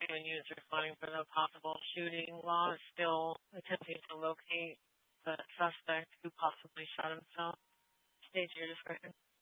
and you're responding for the possible shooting while still attempting to locate the suspect who possibly shot himself. State your description.